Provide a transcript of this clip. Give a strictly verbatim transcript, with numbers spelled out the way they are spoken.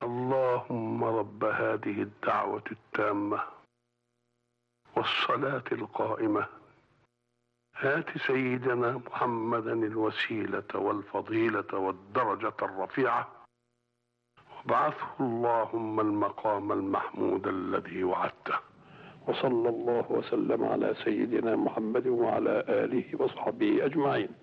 اللهم رب هذه الدعوة التامة والصلاة القائمة هات سيدنا محمدا الوسيلة والفضيلة والدرجة الرفيعة وابعثه اللهم المقام المحمود الذي وعدته. وصلى الله وسلم على سيدنا محمد وعلى آله وصحبه أجمعين.